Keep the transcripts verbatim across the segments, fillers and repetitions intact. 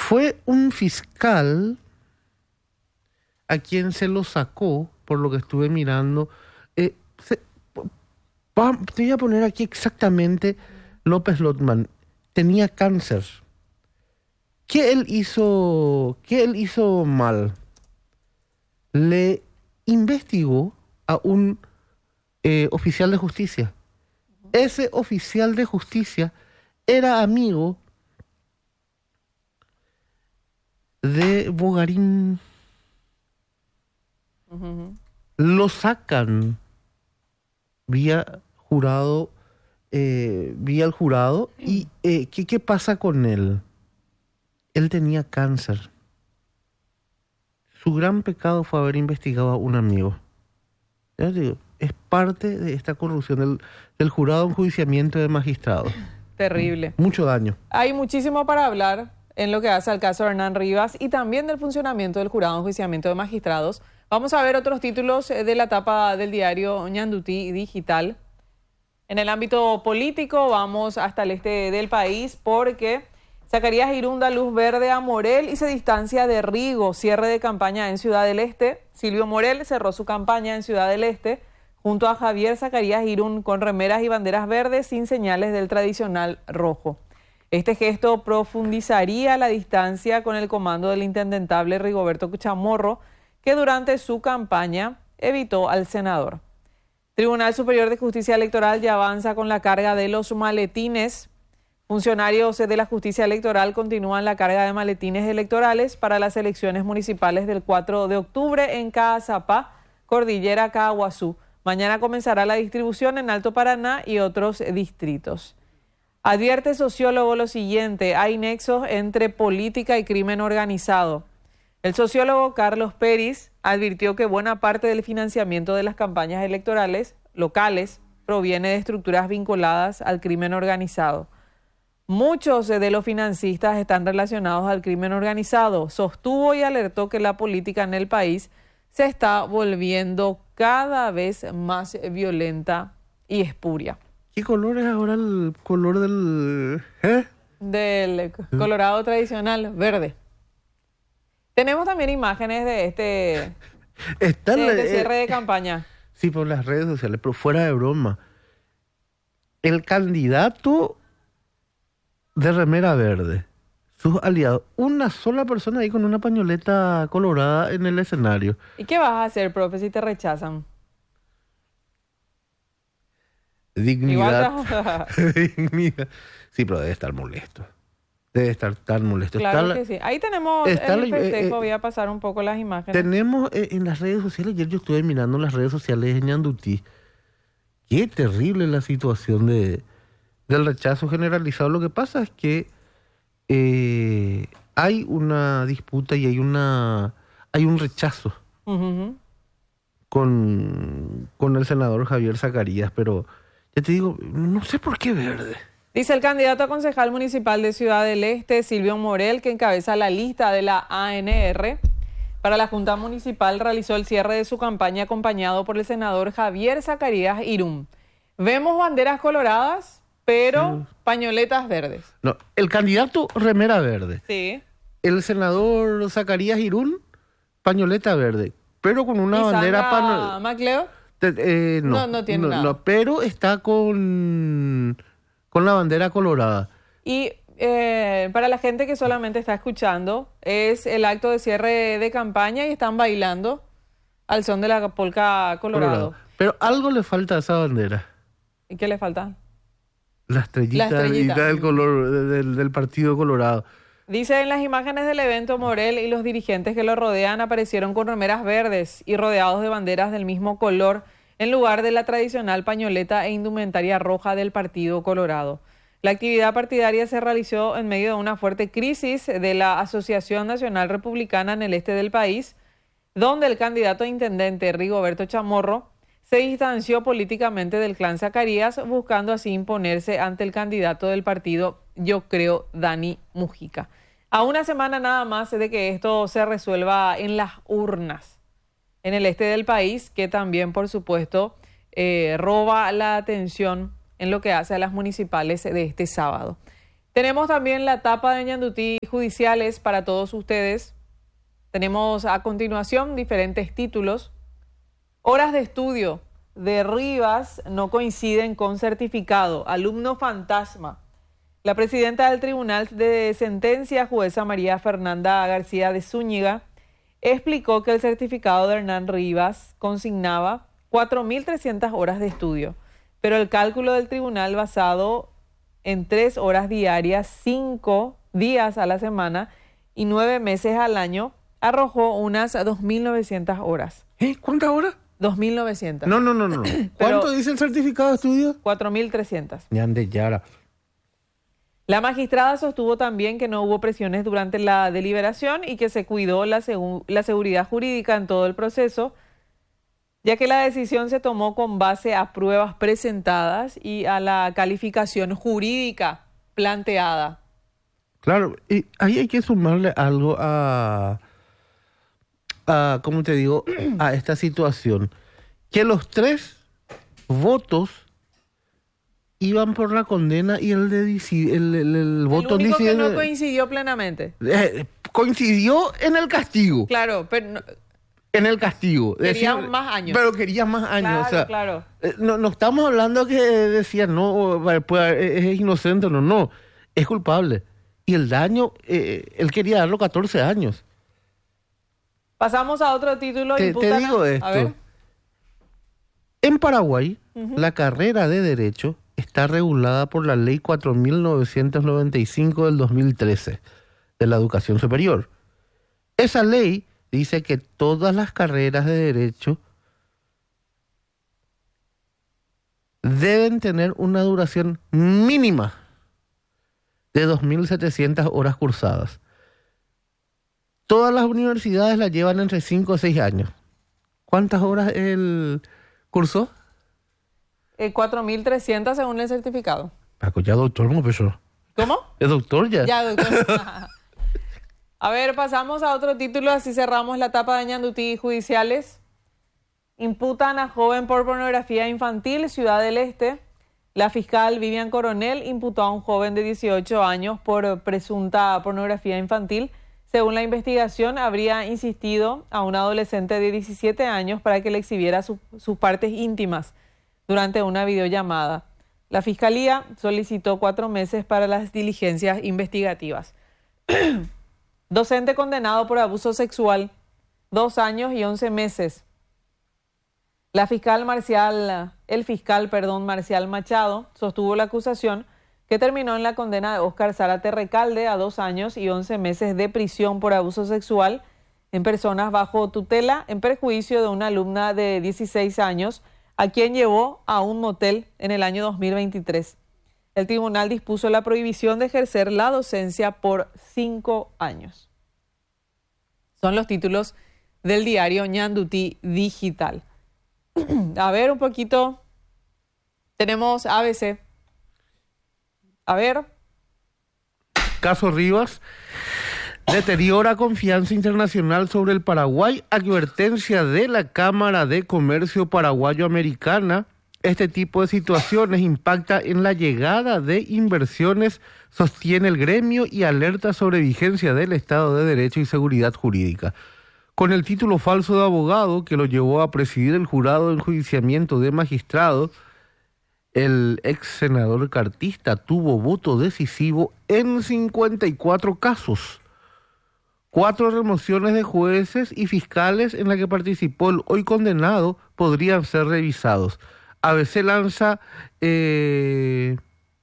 Fue un fiscal a quien se lo sacó, por lo que estuve mirando. Eh, se, va, te voy a poner aquí exactamente López Lotman. Tenía cáncer. ¿Qué él hizo, qué él hizo mal? Le investigó a un eh, oficial de justicia. Ese oficial de justicia era amigo de Bogarín. Uh-huh. Lo sacan vía jurado, eh, vía el jurado. ¿Y eh, ¿qué, qué pasa con él? Él tenía cáncer. Su gran pecado fue haber investigado a un amigo. Ya digo, es parte de esta corrupción del, del jurado de enjuiciamiento de magistrados. Terrible. Mucho daño. Hay muchísimo para hablar en lo que hace al caso de Hernán Rivas y también del funcionamiento del jurado de enjuiciamiento de magistrados. Vamos a ver otros títulos de la tapa del diario Ñandutí Digital. En el ámbito político vamos hasta el este del país porque Zacarías Irún da luz verde a Morel y se distancia de Rigo. Cierre de campaña en Ciudad del Este. Silvio Morel cerró su campaña en Ciudad del Este junto a Javier Zacarías Irún con remeras y banderas verdes sin señales del tradicional rojo. Este gesto profundizaría la distancia con el comando del intendentable Rigoberto Chamorro, que durante su campaña evitó al senador. Tribunal Superior de Justicia Electoral ya avanza con la carga de los maletines. Funcionarios de la Justicia Electoral continúan la carga de maletines electorales para las elecciones municipales del cuatro de octubre en Caazapá, Cordillera, Caaguazú. Mañana comenzará la distribución en Alto Paraná y otros distritos. Advierte sociólogo lo siguiente: hay nexos entre política y crimen organizado. El sociólogo Carlos Peris advirtió que buena parte del financiamiento de las campañas electorales locales proviene de estructuras vinculadas al crimen organizado. Muchos de los financistas están relacionados al crimen organizado. Sostuvo y alertó que la política en el país se está volviendo cada vez más violenta y espuria. ¿Qué color es ahora el color del... ¿eh? Del colorado tradicional, verde. Tenemos también imágenes de este, Está de la, este cierre eh, de campaña. Sí, por las redes sociales, pero fuera de broma. El candidato de remera verde, sus aliados, una sola persona ahí con una pañoleta colorada en el escenario. ¿Y qué vas a hacer, profe, si te rechazan? Dignidad. Dignidad. Sí, pero debe estar molesto. Debe estar tan molesto. Claro está que la, sí. Ahí tenemos el festejo. Eh, eh, Voy a pasar un poco las imágenes. Tenemos eh, en las redes sociales, ayer yo estuve mirando las redes sociales de Ñandutí. Qué terrible la situación de, del rechazo generalizado. Lo que pasa es que eh, hay una disputa y hay una hay un rechazo uh-huh. con, con el senador Javier Zacarías, pero ya te digo, no sé por qué verde. Dice el candidato a concejal municipal de Ciudad del Este, Silvio Morel, que encabeza la lista de la A N R para la Junta Municipal, realizó el cierre de su campaña acompañado por el senador Javier Zacarías Irún. Vemos banderas coloradas, pero sí. Pañoletas verdes. No, el candidato remera verde. Sí. El senador Zacarías Irún, pañoleta verde, pero con una ¿Y bandera... Sandra Macleo? Eh, no, no, no tiene no, nada. No, pero está con... con la bandera colorada. Y eh, para la gente que solamente está escuchando, es el acto de cierre de campaña y están bailando al son de la polca colorado. colorado. Pero algo le falta a esa bandera. ¿Y qué le falta? La estrellita, la estrellita. del color del, del Partido Colorado. Dice, en las imágenes del evento, Morel y los dirigentes que lo rodean aparecieron con remeras verdes y rodeados de banderas del mismo color, en lugar de la tradicional pañoleta e indumentaria roja del Partido Colorado. La actividad partidaria se realizó en medio de una fuerte crisis de la Asociación Nacional Republicana en el este del país, donde el candidato a intendente Rigoberto Chamorro se distanció políticamente del clan Zacarías, buscando así imponerse ante el candidato del partido, yo creo, Dani Mujica. A una semana nada más de que esto se resuelva en las urnas en el este del país, que también, por supuesto, eh, roba la atención en lo que hace a las municipales de este sábado. Tenemos también la tapa de Ñandutí judiciales para todos ustedes. Tenemos a continuación diferentes títulos. Horas de estudio de Rivas no coinciden con certificado. Alumno fantasma. La presidenta del Tribunal de Sentencia, jueza María Fernanda García de Zúñiga, explicó que el certificado de Hernán Rivas consignaba cuatro mil trescientas horas de estudio, pero el cálculo del tribunal basado en tres horas diarias, cinco días a la semana y nueve meses al año, arrojó unas dos mil novecientas horas. ¿Eh? ¿Cuántas horas? dos mil novecientas. No, no, no, no. ¿Cuánto dice el certificado de estudio? cuatro mil trescientas. Ñande Yara. La magistrada sostuvo también que no hubo presiones durante la deliberación y que se cuidó la, segu- la seguridad jurídica en todo el proceso, ya que la decisión se tomó con base a pruebas presentadas y a la calificación jurídica planteada. Claro, y ahí hay que sumarle algo a, a, ¿cómo te digo?, a esta situación. Que los tres votos iban por la condena y el de disi- el, el, el voto El único que disidente no coincidió plenamente. eh, coincidió en el castigo. Claro, pero no- En el castigo. Quería Decir- más años. Pero quería más años. Claro, o sea, claro. eh, no, no estamos hablando que decían, no, pues, es inocente, no, no. Es culpable. Y el daño, eh, él quería darlo catorce años. pasamos a otro título. Te, te imputan a- digo a esto. ver. En Paraguay, Ujú. la carrera de Derecho está regulada por la Ley cuatro mil novecientos noventa y cinco del dos mil trece de la Educación Superior. Esa ley dice que todas las carreras de Derecho deben tener una duración mínima de dos mil setecientas horas cursadas. Todas las universidades la llevan entre cinco o seis años. ¿Cuántas horas el curso? Eh, cuatro mil trescientas según el certificado. Paco, ya doctor, ¿cómo empezó? ¿Cómo? ¿Es doctor ya? Ya, doctor. A ver, pasamos a otro título, así cerramos la etapa de Ñandutí judiciales. Imputan a joven por pornografía infantil, Ciudad del Este. La fiscal Vivian Coronel imputó a un joven de dieciocho años por presunta pornografía infantil. Según la investigación, habría insistido a un adolescente de diecisiete años para que le exhibiera su- sus partes íntimas durante una videollamada. La fiscalía solicitó cuatro meses para las diligencias investigativas. Docente condenado por abuso sexual, dos años y once meses. La fiscal Marcial, el fiscal, perdón, Marcial Machado sostuvo la acusación que terminó en la condena de Óscar Zárate Recalde a dos años y once meses de prisión por abuso sexual en personas bajo tutela en perjuicio de una alumna de dieciséis años a quien llevó a un motel en el año dos mil veintitrés. El tribunal dispuso la prohibición de ejercer la docencia por cinco años. Son los títulos del diario Ñandutí Digital. A ver un poquito. Tenemos A B C. A ver. Caso Rivas. Deteriora confianza internacional sobre el Paraguay. Advertencia de la Cámara de Comercio Paraguayo-Americana. Este tipo de situaciones impacta en la llegada de inversiones, sostiene el gremio, y alerta sobre vigencia del Estado de Derecho y seguridad jurídica. Con el título falso de abogado que lo llevó a presidir el jurado de enjuiciamiento de magistrados, el ex senador cartista tuvo voto decisivo en cincuenta y cuatro casos. Cuatro remociones de jueces y fiscales en la que participó el hoy condenado podrían ser revisados. A B C lanza, eh,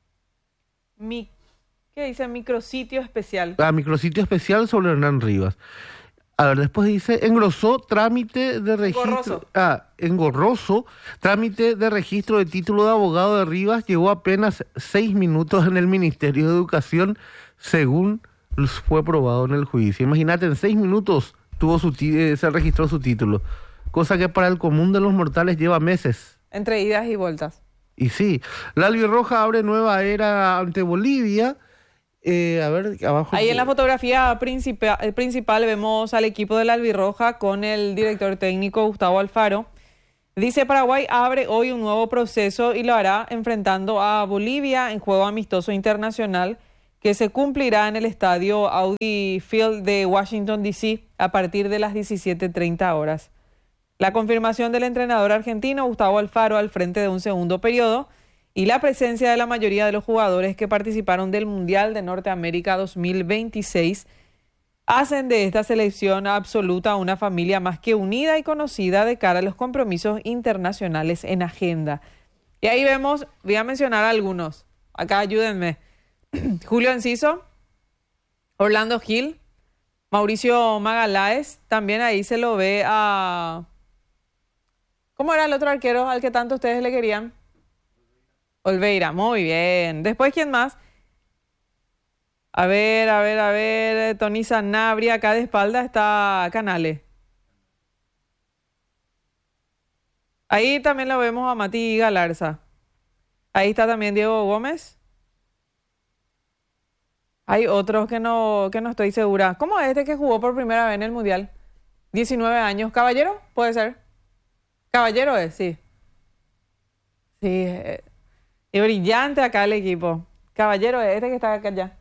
Mi, ¿qué dice? Micrositio especial. a micrositio especial sobre Hernán Rivas. A ver, después dice, engrosó trámite de registro. Engorroso. Ah, engorroso, trámite de registro de título de abogado de Rivas, llevó apenas seis minutos en el Ministerio de Educación, según fue probado en el juicio. Imagínate, en seis minutos tuvo su ti- eh, se registró su título, cosa que para el común de los mortales lleva meses. Entre idas y vueltas. Y sí, la albirroja abre nueva era ante Bolivia. Eh, a ver, abajo. Ahí en la fotografía principal, principal vemos al equipo de la Albirroja con el director técnico Gustavo Alfaro. Dice: Paraguay abre hoy un nuevo proceso y lo hará enfrentando a Bolivia en juego amistoso internacional que se cumplirá en el estadio Audi Field de Washington, D C a partir de las diecisiete treinta horas. La confirmación del entrenador argentino Gustavo Alfaro al frente de un segundo periodo y la presencia de la mayoría de los jugadores que participaron del Mundial de Norteamérica dos mil veintiséis hacen de esta selección absoluta una familia más que unida y conocida de cara a los compromisos internacionales en agenda. Y ahí vemos, voy a mencionar algunos, acá ayúdenme, Julio Enciso, Orlando Gil, Mauricio Magaláes, también ahí se lo ve a... ¿Cómo era el otro arquero al que tanto ustedes le querían? Olveira, muy bien. Después, ¿quién más? A ver, a ver, a ver, Tony Sanabria, acá de espalda está Canale. Ahí también lo vemos a Mati Galarza. Ahí está también Diego Gómez. Hay otros que no, que no estoy segura. ¿Cómo es este que jugó por primera vez en el Mundial? diecinueve años. ¿Caballero? Puede ser. Caballero es, sí. Sí, eh, y brillante acá el equipo. Caballero es este que está acá ya.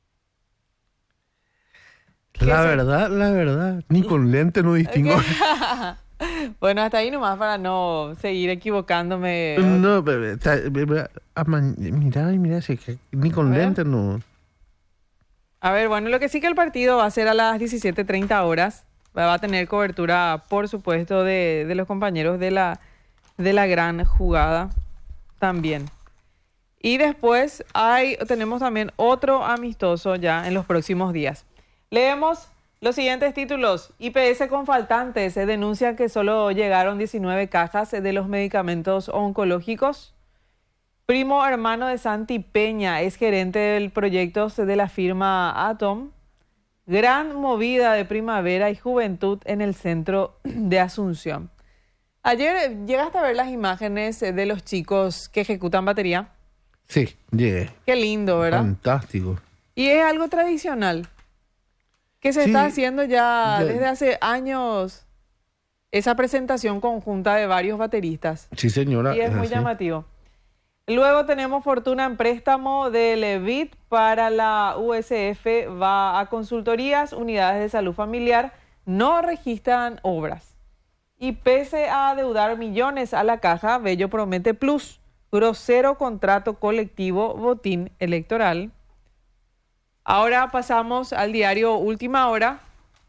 La verdad, la verdad, ni con lente no distingo. Bueno, hasta ahí nomás para no seguir equivocándome. No, pero, está, mira, mira, si que ni con lente no. A ver, bueno, lo que sí que el partido va a ser a las diecisiete treinta horas. Va a tener cobertura, por supuesto, de, de los compañeros de la, de la gran jugada también. Y después hay, tenemos también otro amistoso ya en los próximos días. Leemos los siguientes títulos. I P S con faltantes. Se denuncia que solo llegaron diecinueve cajas de los medicamentos oncológicos. Primo hermano de Santi Peña es gerente del proyecto de la firma Atom. Gran movida de primavera y juventud en el centro de Asunción. Ayer llegaste a ver las imágenes de los chicos que ejecutan batería. Sí, llegué. Qué lindo, ¿verdad? Fantástico. Y es algo tradicional que se Sí, está haciendo ya, ya desde hace años, esa presentación conjunta de varios bateristas. Sí, señora. Y es, es muy así. llamativo. Luego tenemos fortuna en préstamo de Levit para la U S F, va a consultorías, unidades de salud familiar, no registran obras. Y pese a adeudar millones a la caja, Bello promete plus, grosero contrato colectivo, botín electoral. Ahora pasamos al diario Última Hora.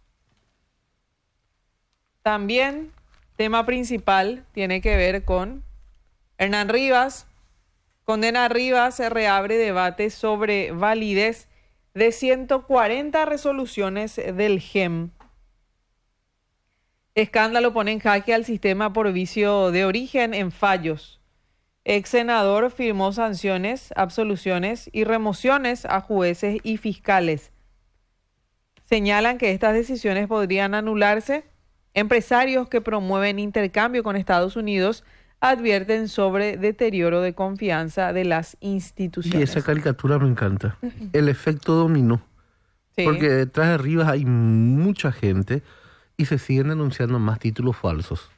También, tema principal, tiene que ver con Hernán Rivas. Condena a Rivas, se reabre debate sobre validez de ciento cuarenta resoluciones del G E M. Escándalo pone en jaque al sistema por vicio de origen en fallos. Ex senador firmó sanciones, absoluciones y remociones a jueces y fiscales. Señalan que estas decisiones podrían anularse. Empresarios que promueven intercambio con Estados Unidos advierten sobre deterioro de confianza de las instituciones. Y esa caricatura me encanta. El efecto dominó. Sí. Porque detrás de Rivas hay mucha gente y se siguen denunciando más títulos falsos.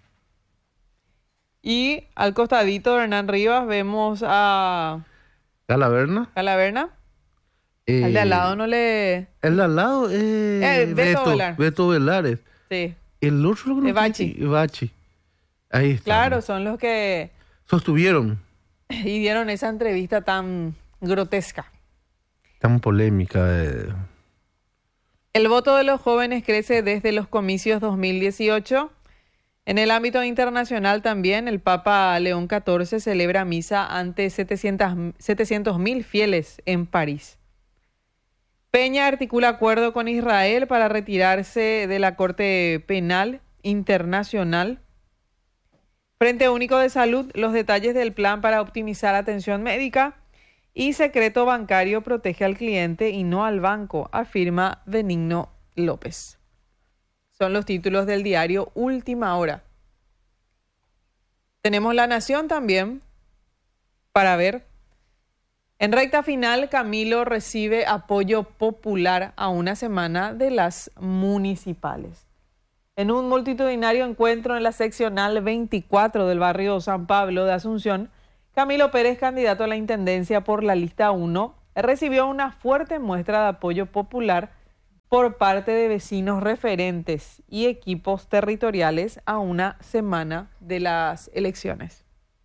Y al costadito de Hernán Rivas vemos a ¿Galaverna? Calaverna. Eh, Al de al lado no le... El de al lado es Eh, Beto Beto, Velar. Beto Velares. Sí, El otro lo que no Bachi. tiene- Bachi. Ahí está. claro, son los que Sostuvieron. y dieron esa entrevista tan grotesca. Tan polémica. eh. El voto de los jóvenes crece desde los comicios dos mil dieciocho. En el ámbito internacional también, el Papa León catorce celebra misa ante setecientos mil fieles en París. Peña articula acuerdo con Israel para retirarse de la Corte Penal Internacional. Frente Único de Salud, los detalles del plan para optimizar atención médica. Y secreto bancario protege al cliente y no al banco, afirma Benigno López. Son los títulos del diario Última Hora. Tenemos La Nación también para ver. En recta final, Camilo recibe apoyo popular a una semana de las municipales. En un multitudinario encuentro en la seccional veinticuatro del barrio San Pablo de Asunción, Camilo Pérez, candidato a la intendencia por la lista uno, recibió una fuerte muestra de apoyo popular por parte de vecinos referentes y equipos territoriales a una semana de las elecciones.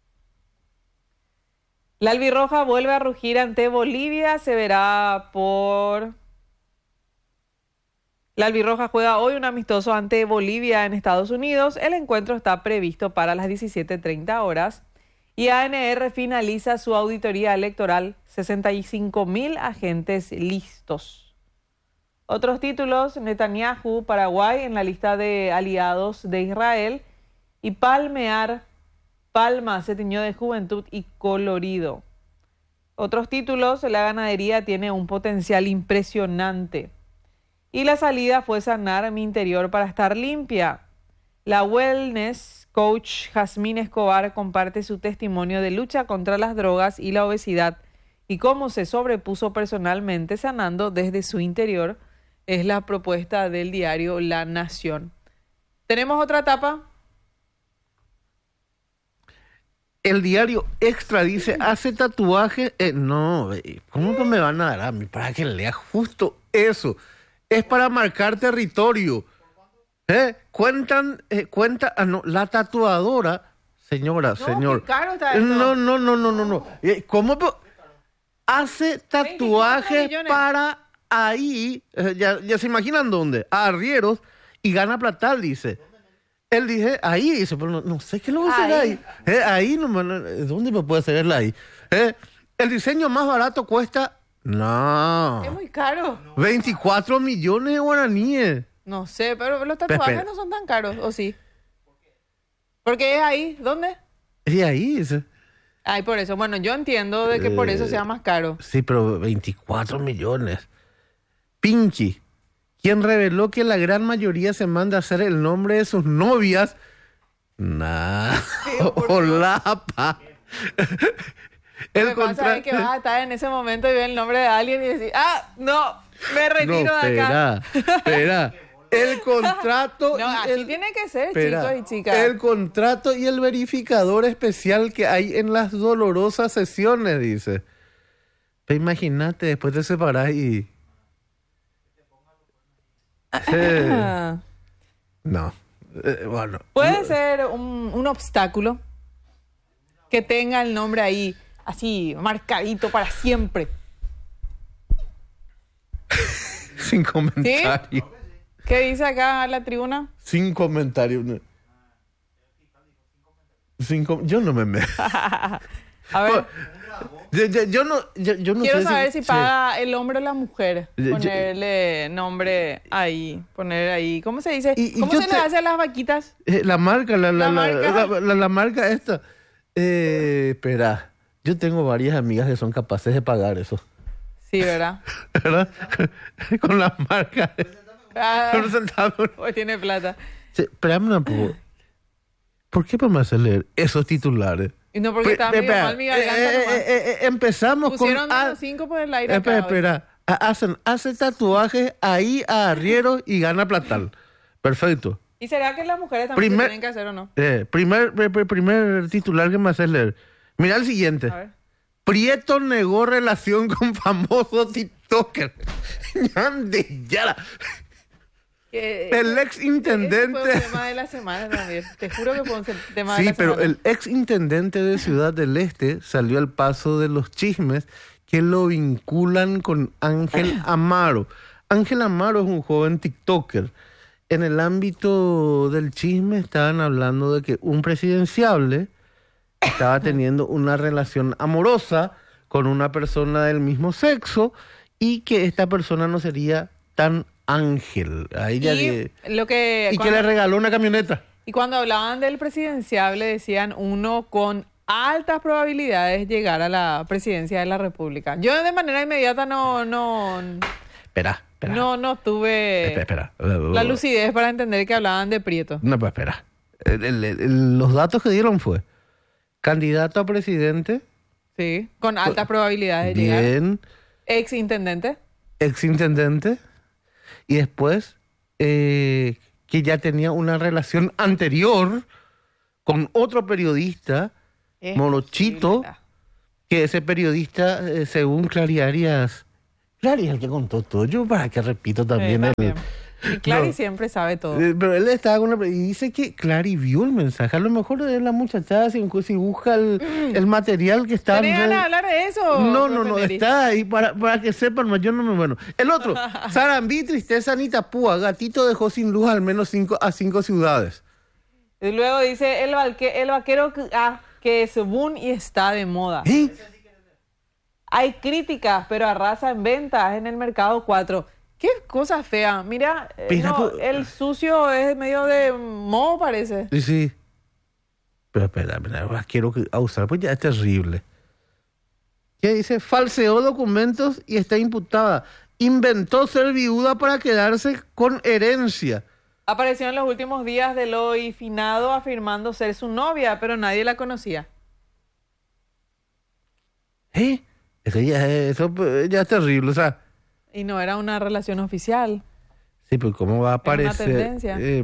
La albirroja vuelve a rugir ante Bolivia, se verá por... La albirroja juega hoy un amistoso ante Bolivia en Estados Unidos. El encuentro está previsto para las diecisiete treinta horas y A N R finaliza su auditoría electoral, sesenta y cinco mil agentes listos. Otros títulos: Netanyahu, Paraguay en la lista de aliados de Israel, y Palmear, Palma se tiñó de juventud y colorido. Otros títulos: la ganadería tiene un potencial impresionante. Y la salida fue sanar mi interior para estar limpia. La wellness coach Jazmín Escobar comparte su testimonio de lucha contra las drogas y la obesidad y cómo se sobrepuso personalmente sanando desde su interior. Es la propuesta del diario La Nación. ¿Tenemos otra etapa? El diario Extra dice, hace tatuaje. Eh, no, ¿cómo no me van a dar a mí para que lea justo eso? Es para marcar territorio. ¿Eh? Cuentan, eh, cuenta, ah, no, la tatuadora, señora, No, señor. qué caro está esto. No, no, no, no, no, no. Eh, ¿Cómo po- hace tatuaje millones. para ahí? eh, ya, ya se imaginan dónde. A Arrieros y gana plata, dice. Él dice, ahí, dice, pero no, no sé qué lo va a hacer ahí. Ahí. Eh, ahí, no, no, ¿dónde me puede hacerla ahí? Eh, el diseño más barato cuesta, no, Es muy caro. veinticuatro millones de guaraníes. No sé, pero los tatuajes Espera. no son tan caros, ¿o sí? Porque es ahí, ¿dónde? Y ahí, dice. Ay, por eso. Bueno, yo entiendo de que por eso sea más caro. Sí, pero veinticuatro millones. Pinky, quien reveló que la gran mayoría se manda a hacer el nombre de sus novias. Nah. por Hola, pa. Lo El que pasa es que vas a estar en ese momento y ver el nombre de alguien y decir, ah, no, me retiro No, de acá. espera, espera. El contrato. No, y así el- tiene que ser, espera, chicos y chicas. El contrato y el verificador especial que hay en las dolorosas sesiones, dice. Pero imagínate, después te separás y. Eh, Ah. no. Eh, bueno. Puede ser un, un obstáculo que tenga el nombre ahí, así, marcadito para siempre. Sin comentario. ¿Qué dice acá la tribuna? Sin comentario. no. Sin com- yo no me meto. A ver, Yo, yo- yo no, yo, yo no quiero sé saber si sí. paga el hombre o la mujer. Yo- yo- Ponerle nombre ahí, poner ahí. ¿Cómo se dice? Y- y ¿Cómo yo se te- le hace a las vaquitas? Eh, la marca, la, la, La la, marca. la- la- la marca esta. Eh, espera, yo tengo varias amigas que son capaces de pagar eso. Sí, ¿verdad? ¿Verdad? Con la marca. Ah, Con un centavo. pues tiene plata. Sí, espérame un poco. ¿Por qué podemos hacer leer esos titulares? Y no porque está Pe- medio espera, mal mi eh, garganta eh, nomás. eh, eh, empezamos Pusieron con... los cinco por el aire Espera, acá hoy. espera. Ha- Hacen, hace tatuajes ahí a arrieros y gana platal. Perfecto. ¿Y será que las mujeres también Primer- se tienen que hacer o no? Eh, primer, pri- pri- primer titular que me haces leer. Mira el siguiente. A ver. Prieto negó relación con famoso TikToker. Ande, ya. Que- El ex Ese intendente. fue un tema de la semana también. Te juro que fue un se- tema de Sí, la pero semana. el ex intendente de Ciudad del Este salió al paso de los chismes que lo vinculan con Ángel Amaro. Ángel Amaro es un joven TikToker. En el ámbito del chisme estaban hablando de que un presidenciable estaba teniendo una relación amorosa con una persona del mismo sexo y que esta persona no sería tan ángel. A ella Y le- lo que y que cuando- le regaló una camioneta. Y cuando hablaban del presidenciable decían uno con altas probabilidades llegar a la presidencia de la República. Yo de manera inmediata no no Espera, espera. no no tuve Espera, espera. la lucidez para entender que hablaban de Prieto. No, pues espera. El- el- el- los datos que dieron fue candidato a presidente, Sí, con altas probabilidades de llegar. bien, Ex intendente. exintendente, y después eh, que ya tenía una relación anterior con otro periodista, Morochito, que ese periodista, eh, según Clary Arias, Clary es el que contó todo, yo para que repito también, Sí, el, también. Y Clary no. siempre sabe todo. Eh, Pero él estaba con una... Y dice que Clary vio el mensaje. A lo mejor es la muchachada, si, si busca el, el material que está... ¿Tenés ganas de hablar de eso? No, no, profe no, Neri? está ahí para, para que sepan, yo no me... Bueno, el otro, Sarandí, tristeza ni Tapúa, gatito dejó sin luz al menos cinco, a cinco ciudades. Y luego dice, el, valque- el vaquero que, ah, que es boom y está de moda. ¿Eh? Hay críticas, pero arrasa en ventas en el mercado cuatro. Qué cosa fea. Mira, eh, Pero, no, pero- el sucio es medio de moho, parece. Sí, sí. Pero espera, espera, quiero que- a usar, pues ya es terrible. ¿Qué dice? Falseó documentos y está imputada. Inventó ser viuda para quedarse con herencia. Apareció en los últimos días del hoy finado afirmando ser su novia, pero nadie la conocía. ¿Eh? Eso ya, eso pues, ya es terrible, o sea... Y no era una relación oficial. Sí, pues cómo va a Es una aparecer... tendencia. Eh,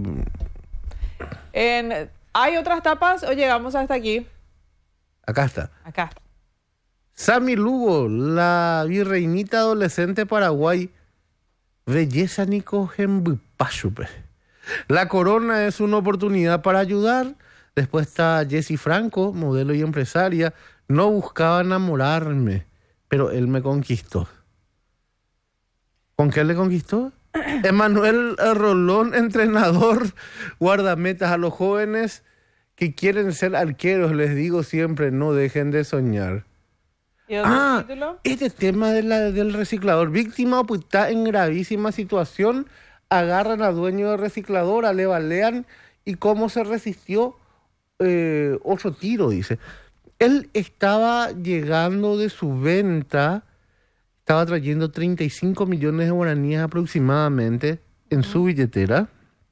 En- ¿Hay otras tapas o llegamos hasta aquí? acá está. Acá está. Sami Lugo, la virreinita adolescente Paraguay. Belleza Nico Gembupachupe. La corona es una oportunidad para ayudar. Después está Jessy Franco, modelo y empresaria. No buscaba enamorarme, pero él me conquistó. ¿Con qué le conquistó? Emanuel Rolón, entrenador, guardametas a los jóvenes que quieren ser arqueros. Les digo siempre, no dejen de soñar. ¿Y otro Ah, título? este tema de la, del reciclador. Víctima pues, está en gravísima situación. Agarran a dueño de recicladora, le balean. ¿Y cómo se resistió? Eh, otro tiro, dice. Él estaba llegando de su venta, estaba trayendo treinta y cinco millones de guaraníes aproximadamente en su billetera.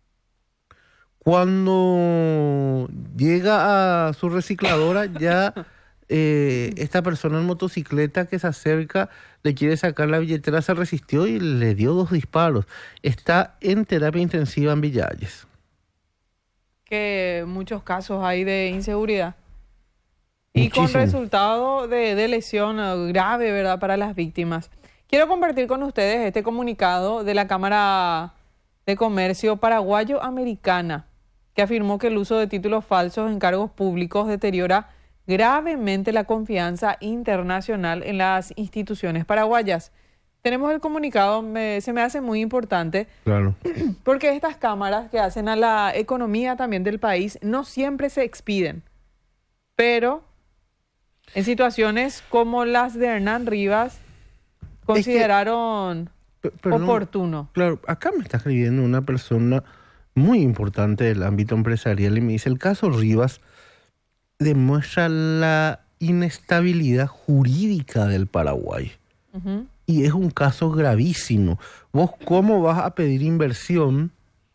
Cuando llega a su recicladora, ya eh, esta persona en motocicleta que se acerca, le quiere sacar la billetera, se resistió y le dio dos disparos. Está en terapia intensiva en Villalles. Que muchos casos hay de inseguridad. Y con Muchísimo. resultado de, de lesión eh, grave, ¿verdad?, para las víctimas. Quiero compartir con ustedes este comunicado de la Cámara de Comercio Paraguayo-Americana, que afirmó que el uso de títulos falsos en cargos públicos deteriora gravemente la confianza internacional en las instituciones paraguayas. Tenemos el comunicado, me- se me hace muy importante, Claro. porque estas cámaras que hacen a la economía también del país no siempre se expiden, pero en situaciones como las de Hernán Rivas consideraron Pe- pero no- oportuno. Claro, acá me está escribiendo una persona muy importante del ámbito empresarial y me dice, el caso Rivas demuestra la inestabilidad jurídica del Paraguay. Ujú. Y es un caso gravísimo. ¿Vos cómo vas a pedir inversión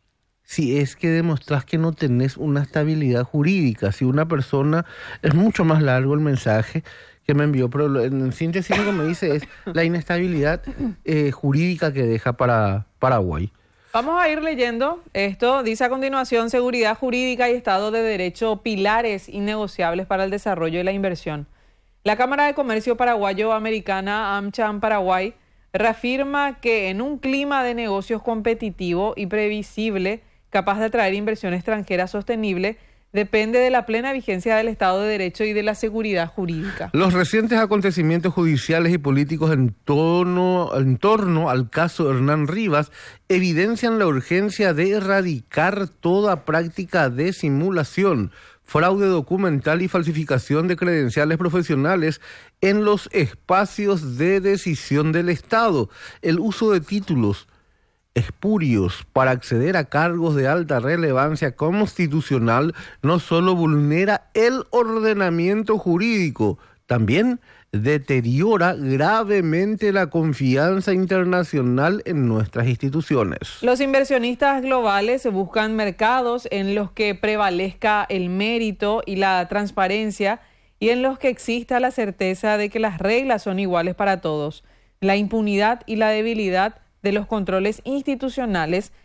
si es que demostrás que no tenés una estabilidad jurídica? Si una persona, es mucho más largo el mensaje que me envió, pero lo- en síntesis lo que me dice es la inestabilidad eh, jurídica que deja para Paraguay. Vamos a ir leyendo esto. Dice a continuación, seguridad jurídica y Estado de Derecho, pilares innegociables para el desarrollo y la inversión. La Cámara de Comercio Paraguayo-Americana, AmCham Paraguay, reafirma que en un clima de negocios competitivo y previsible, capaz de atraer inversión extranjera sostenible, depende de la plena vigencia del Estado de Derecho y de la seguridad jurídica. Los recientes acontecimientos judiciales y políticos en torno, en torno al caso Hernán Rivas evidencian la urgencia de erradicar toda práctica de simulación, fraude documental y falsificación de credenciales profesionales en los espacios de decisión del Estado. El uso de títulos espurios para acceder a cargos de alta relevancia constitucional no solo vulnera el ordenamiento jurídico, también deteriora gravemente la confianza internacional en nuestras instituciones. Los inversionistas globales buscan mercados en los que prevalezca el mérito y la transparencia y en los que exista la certeza de que las reglas son iguales para todos. La impunidad y la debilidad de los controles institucionales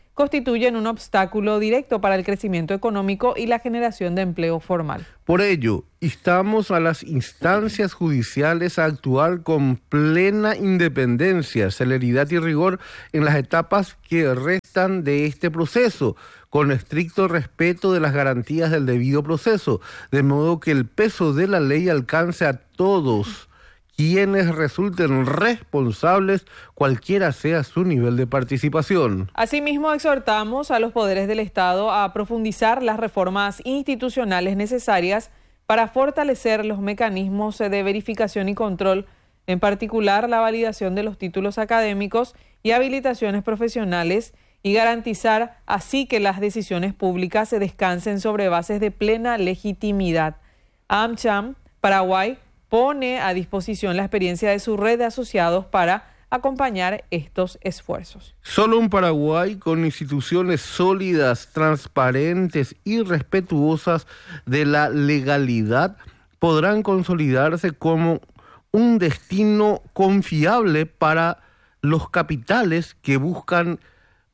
constituyen un obstáculo directo para el crecimiento económico y la generación de empleo formal. Por ello, instamos a las instancias judiciales a actuar con plena independencia, celeridad y rigor en las etapas que restan de este proceso, con estricto respeto de las garantías del debido proceso, de modo que el peso de la ley alcance a todos quienes resulten responsables, cualquiera sea su nivel de participación. Asimismo, exhortamos a los poderes del Estado a profundizar las reformas institucionales necesarias para fortalecer los mecanismos de verificación y control, en particular la validación de los títulos académicos y habilitaciones profesionales, y garantizar así que las decisiones públicas se descansen sobre bases de plena legitimidad. AmCham, Paraguay, pone a disposición la experiencia de su red de asociados para acompañar estos esfuerzos. Solo un Paraguay con instituciones sólidas, transparentes y respetuosas de la legalidad podrán consolidarse como un destino confiable para los capitales que buscan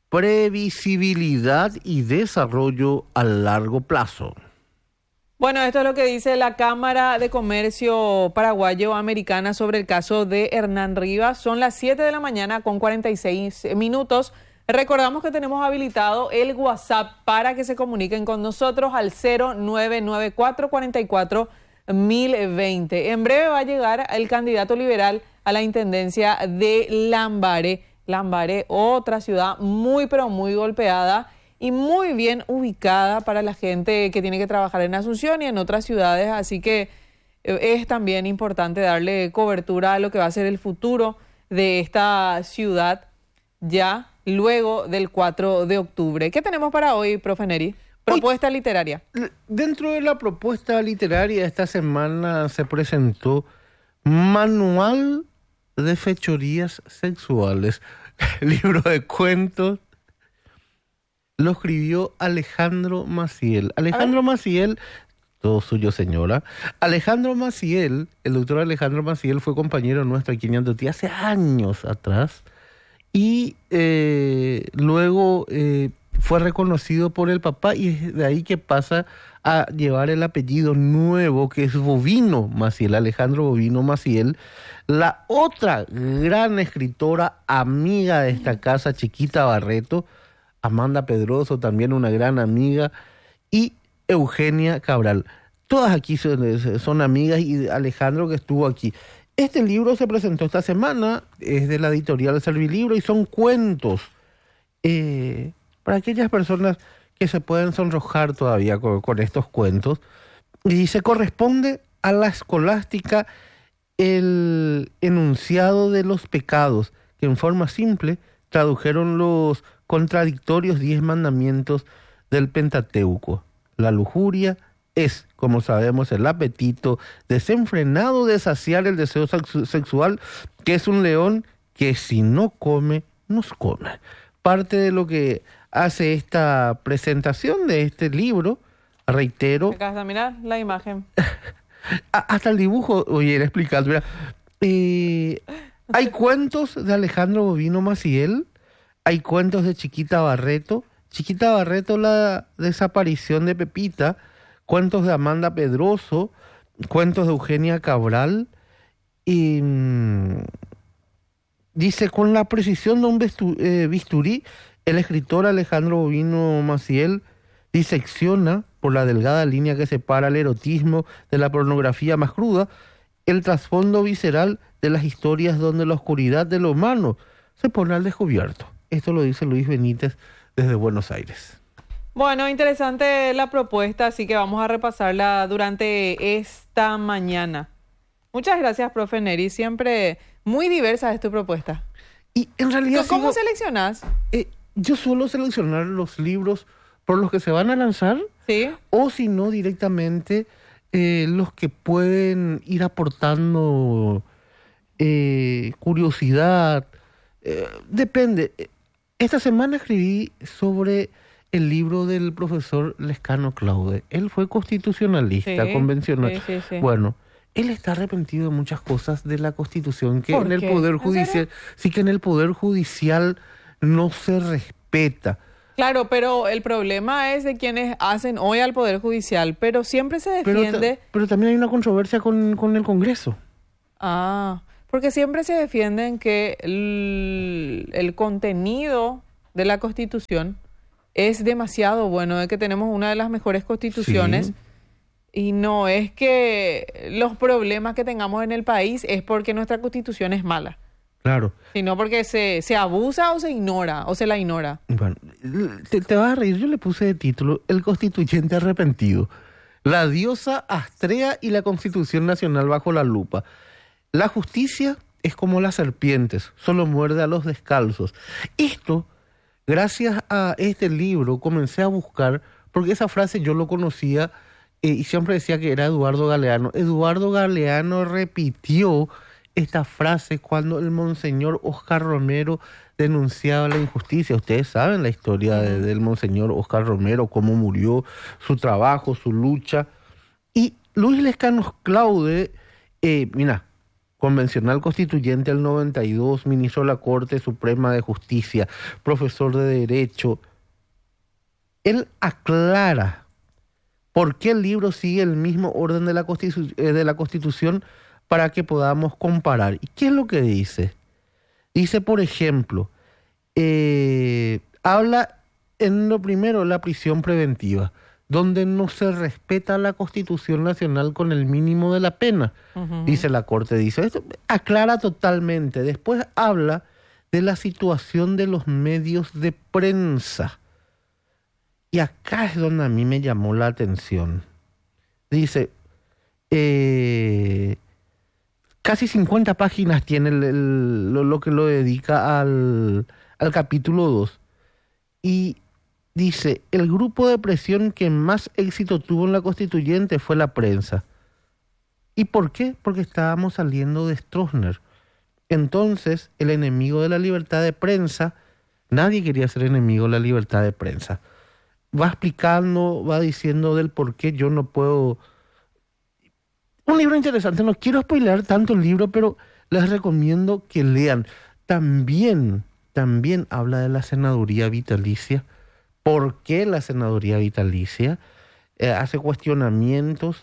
previsibilidad y desarrollo a largo plazo. Bueno, esto es lo que dice la Cámara de Comercio Paraguayo-Americana sobre el caso de Hernán Rivas. Son las siete de la mañana con cuarenta y seis minutos. Recordamos que tenemos habilitado el WhatsApp para que se comuniquen con nosotros al cero nueve nueve cuatro cuatro cuatro mil veinte. En breve va a llegar el candidato liberal a la intendencia de Lambaré. Lambaré, otra ciudad muy pero muy golpeada y muy bien ubicada para la gente que tiene que trabajar en Asunción y en otras ciudades, así que es también importante darle cobertura a lo que va a ser el futuro de esta ciudad ya luego del cuatro de octubre. ¿Qué tenemos para hoy, profe Neri? Propuesta hoy, literaria. Dentro de la propuesta literaria esta semana se presentó Manual de Fechorías Sexuales, libro de cuentos. Lo escribió Alejandro Maciel. Alejandro Maciel, todo suyo señora. Alejandro Maciel, el doctor Alejandro Maciel fue compañero nuestro aquí en Ñandutí hace años atrás y eh, luego eh, fue reconocido por el papá y es de ahí que pasa a llevar el apellido nuevo que es Bovino Maciel, Alejandro Bovino Maciel. La otra gran escritora amiga de esta casa, Chiquita Barreto, Amanda Pedroso, también una gran amiga, y Eugenia Cabral. Todas aquí son, son amigas y Alejandro que estuvo aquí. Este libro se presentó esta semana, es de la editorial Servilibro y son cuentos eh, para aquellas personas que se pueden sonrojar todavía con, con estos cuentos. Y se corresponde a la escolástica el enunciado de los pecados, que en forma simple tradujeron los contradictorios diez mandamientos del Pentateuco. La lujuria es, como sabemos, el apetito desenfrenado de saciar el deseo sexual, que es un león que si no come, nos come. Parte de lo que hace esta presentación de este libro, reitero... Acá está, mirá la imagen. Hasta el dibujo, oye, era explicando, mira, eh, hay cuentos de Alejandro Bovino Maciel, hay cuentos de Chiquita Barreto, Chiquita Barreto, la desaparición de Pepita, cuentos de Amanda Pedroso, cuentos de Eugenia Cabral, y mmm, dice, con la precisión de un bistu, eh, bisturí, el escritor Alejandro Bovino Maciel disecciona por la delgada línea que separa el erotismo de la pornografía más cruda, el trasfondo visceral de las historias donde la oscuridad de lo humano se pone al descubierto. Esto lo dice Luis Benítez desde Buenos Aires. Bueno, interesante la propuesta, así que vamos a repasarla durante esta mañana. Muchas gracias, profe Neri. Siempre muy diversa es tu propuesta. Y en realidad... ¿Cómo sigo, seleccionas? Eh, yo suelo seleccionar los libros por los que se van a lanzar, ¿sí? O si no directamente eh, los que pueden ir aportando eh, curiosidad. Eh, depende. Esta semana escribí sobre el libro del profesor Lescano Claude. Él fue constitucionalista, sí, convencional. Sí, sí, sí. Bueno, él está arrepentido de muchas cosas de la Constitución que en el Poder Judicial, sí que en el Poder Judicial no se respeta. Claro, pero el problema es de quienes hacen hoy al Poder Judicial, pero siempre se Pero, defiende... ta- pero también hay una controversia con, con el Congreso. Ah, porque siempre se defienden que el, el contenido de la Constitución es demasiado bueno, de que tenemos una de las mejores constituciones. Sí. Y no es que los problemas que tengamos en el país es porque nuestra Constitución es mala, Claro. sino porque se, se abusa o se ignora, o se la ignora. Bueno, te, te vas a reír, yo le puse de título El Constituyente Arrepentido. La diosa Astrea y la Constitución Nacional bajo la lupa. La justicia es como las serpientes, solo muerde a los descalzos. Esto, gracias a este libro, comencé a buscar, porque esa frase yo lo conocía eh, y siempre decía que era Eduardo Galeano. Eduardo Galeano repitió esta frase cuando el monseñor Oscar Romero denunciaba la injusticia. Ustedes saben la historia de- del monseñor Oscar Romero, cómo murió, su trabajo, su lucha. Y Luis Lescanos Claude, eh, mira, convencional constituyente del noventa y dos, ministro de la Corte Suprema de Justicia, profesor de Derecho, él aclara por qué el libro sigue el mismo orden de la, Constitu- eh, de la Constitución para que podamos comparar. ¿Y qué es lo que dice? Dice, por ejemplo, eh, habla en lo primero la prisión preventiva, donde no se respeta la Constitución Nacional con el mínimo de la pena, Ujú. dice la Corte, dice, esto aclara totalmente. Después habla de la situación de los medios de prensa. Y acá es donde a mí me llamó la atención. Dice, eh, casi cincuenta páginas tiene el- el- lo, lo que lo dedica al, al capítulo dos. Y dice, el grupo de presión que más éxito tuvo en la constituyente fue la prensa. ¿Y por qué? Porque estábamos saliendo de Stroessner. Entonces, el enemigo de la libertad de prensa, nadie quería ser enemigo de la libertad de prensa. Va explicando, va diciendo del por qué yo no puedo... Un libro interesante, no quiero spoilear tanto el libro, pero les recomiendo que lean. También, también habla de la senaduría vitalicia. ¿Por qué la senaduría vitalicia? Eh, hace cuestionamientos.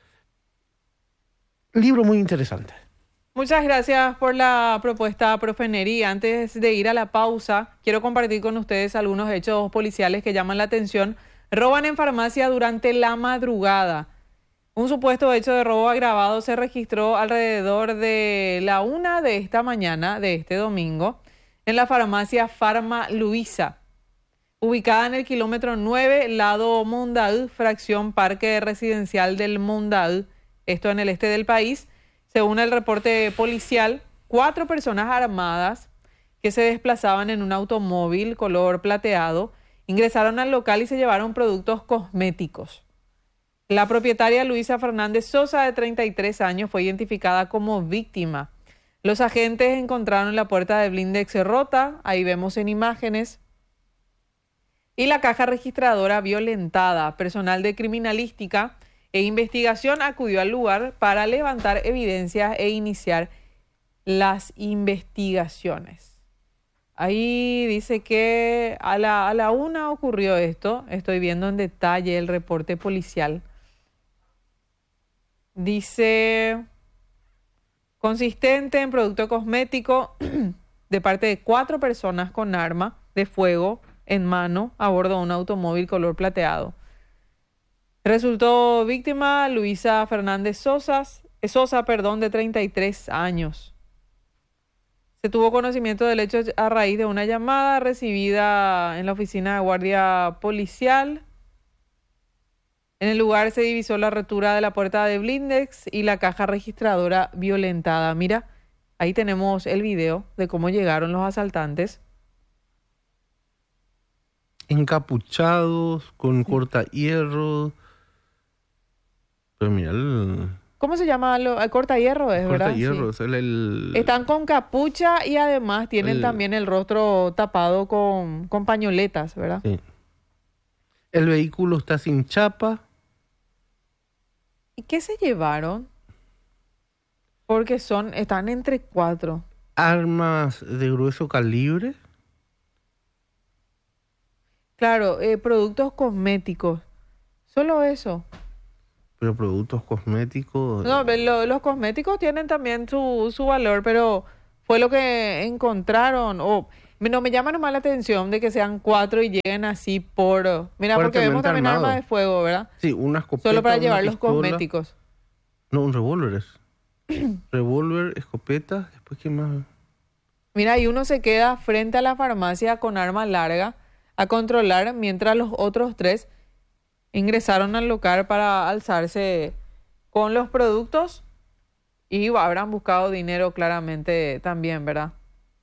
Libro muy interesante. Muchas gracias por la propuesta, profe Neri. Antes de ir a la pausa, quiero compartir con ustedes algunos hechos policiales que llaman la atención. Roban en farmacia durante la madrugada. Un supuesto hecho de robo agravado se registró alrededor de la una de esta mañana, de este domingo, en la farmacia Farma Luisa, ubicada en el kilómetro nueve, lado Mondaú, fracción Parque Residencial del Mondaú, esto en el este del país. Según el reporte policial, cuatro personas armadas que se desplazaban en un automóvil color plateado ingresaron al local y se llevaron productos cosméticos. La propietaria Luisa Fernández Sosa, de treinta y tres años, fue identificada como víctima. Los agentes encontraron la puerta de blindex rota, ahí vemos en imágenes, y la caja registradora violentada. Personal de criminalística e investigación acudió al lugar para levantar evidencias e iniciar las investigaciones. Ahí dice que a la, a la una ocurrió esto. Estoy viendo en detalle el reporte policial. Dice, consistente en producto cosmético de parte de cuatro personas con arma de fuego en mano a bordo de un automóvil color plateado. Resultó víctima Luisa Fernández Sosa, Sosa, perdón, de treinta y tres años. Se tuvo conocimiento del hecho a raíz de una llamada recibida en la oficina de guardia policial. En el lugar se divisó la rotura de la puerta de blindex y la caja registradora violentada. Mira, ahí tenemos el video de cómo llegaron los asaltantes. Encapuchados, con corta hierro. Pero mira, el, ¿Cómo se llama? Lo, el corta hierro es, corta ¿verdad? hierro, Sí. es el, el- Están con capucha y además tienen El- también el rostro tapado con, con pañoletas, ¿verdad? sí. El vehículo está sin chapa. ¿Y qué se llevaron? Porque son, están entre cuatro. Armas de grueso calibre. Claro, eh, productos cosméticos. Solo eso. Pero productos cosméticos... No, lo, los cosméticos tienen también su, su valor, pero fue lo que encontraron. O no me llama nomás la atención de que sean cuatro y lleguen así por... Mira, porque vemos también armado. armas de fuego, ¿verdad? Sí, una escopeta. Solo para llevar una los pistola. cosméticos. No, un revólver es. Revólver, escopeta, después qué más. Mira, y uno se queda frente a la farmacia con arma larga a controlar, mientras los otros tres ingresaron al local para alzarse con los productos y habrán buscado dinero claramente también, ¿verdad?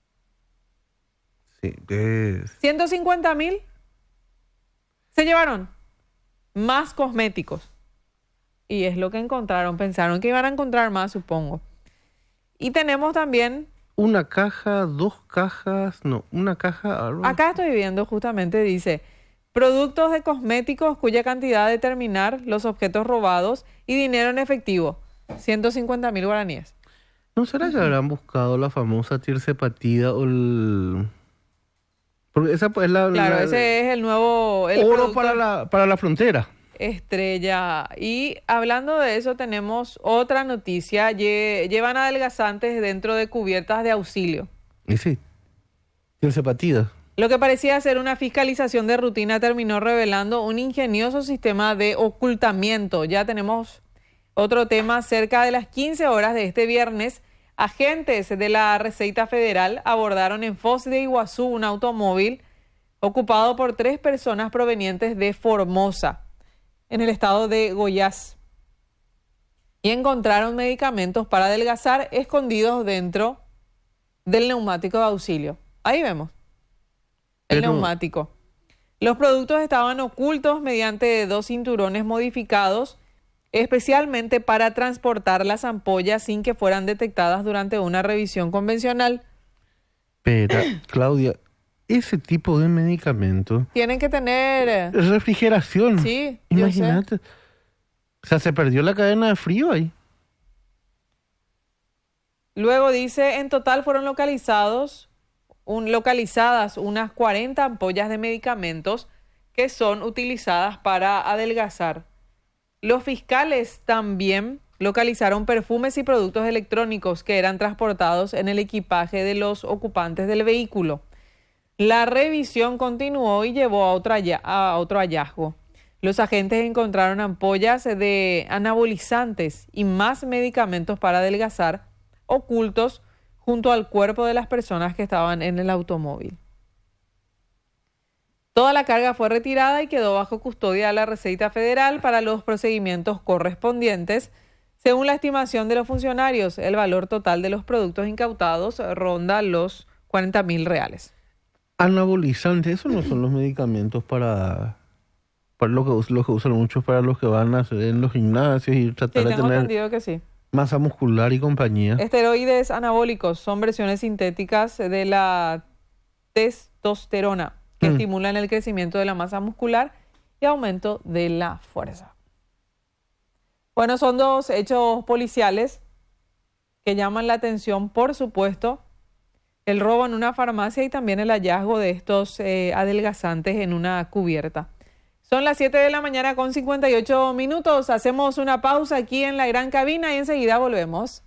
Sí, es... ciento cincuenta mil se llevaron más cosméticos. Y es lo que encontraron. Pensaron que iban a encontrar más, supongo. Y tenemos también... Una caja, dos cajas, no, una caja... Algo. Acá estoy viendo justamente, dice, productos de cosméticos cuya cantidad determinar los objetos robados y dinero en efectivo, ciento cincuenta mil guaraníes. ¿No será que habrán buscado la famosa tirsepatida o el... Porque esa es la... Claro, la- ese es el nuevo... El oro producto para la, para la frontera. estrella. Y hablando de eso, tenemos otra noticia. Lle- llevan adelgazantes dentro de cubiertas de auxilio. Y sí, tirsepatida. Lo que parecía ser una fiscalización de rutina terminó revelando un ingenioso sistema de ocultamiento. Ya tenemos otro tema. Cerca de las quince horas de este viernes, agentes de la Receita Federal abordaron en Foz de Iguazú un automóvil ocupado por tres personas provenientes de Formosa, en el estado de Goiás, y encontraron medicamentos para adelgazar escondidos dentro del neumático de auxilio. Ahí vemos el Pero- neumático. Los productos estaban ocultos mediante dos cinturones modificados especialmente para transportar las ampollas sin que fueran detectadas durante una revisión convencional. Pero, Claudia, ese tipo de medicamento... Tienen que tener... eh, Refrigeración. Sí, yo sé. Imagínate. O sea, se perdió la cadena de frío ahí. Luego dice, en total fueron localizados, un, localizadas unas cuarenta ampollas de medicamentos que son utilizadas para adelgazar. Los fiscales también localizaron perfumes y productos electrónicos que eran transportados en el equipaje de los ocupantes del vehículo. La revisión continuó y llevó a otro, halla- a otro hallazgo. Los agentes encontraron ampollas de anabolizantes y más medicamentos para adelgazar ocultos junto al cuerpo de las personas que estaban en el automóvil. Toda la carga fue retirada y quedó bajo custodia de la Receita Federal para los procedimientos correspondientes. Según la estimación de los funcionarios, el valor total de los productos incautados ronda los cuarenta mil reales. Anabolizantes, esos no son los medicamentos para... Para lo que, us- lo que usan muchos para los que van a hacer en los gimnasios y Sí, tratar de tengo tener entendido que sí. masa muscular y compañía. Esteroides anabólicos son versiones sintéticas de la testosterona que Mm. estimulan el crecimiento de la masa muscular y aumento de la fuerza. Bueno, son dos hechos policiales que llaman la atención, por supuesto, el robo en una farmacia y también el hallazgo de estos eh, adelgazantes en una cubierta. Son las siete de la mañana con cincuenta y ocho minutos. Hacemos una pausa aquí en la gran cabina y enseguida volvemos.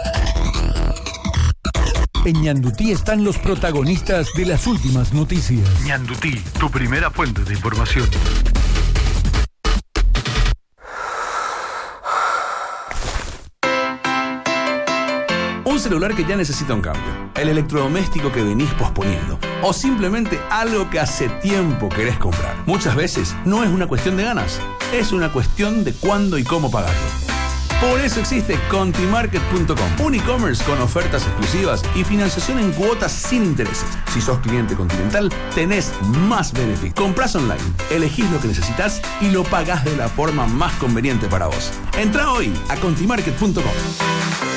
En Ñandutí están los protagonistas de las últimas noticias. Ñandutí, tu primera fuente de información. Un celular que ya necesita un cambio, el electrodoméstico que venís posponiendo, o simplemente algo que hace tiempo querés comprar. Muchas veces no es una cuestión de ganas, es una cuestión de cuándo y cómo pagarlo. Por eso existe Contimarket punto com, un e-commerce con ofertas exclusivas y financiación en cuotas sin intereses. Si sos cliente Continental, tenés más beneficios. Comprás online, elegís lo que necesitas y lo pagás de la forma más conveniente para vos. Entrá hoy a Contimarket punto com.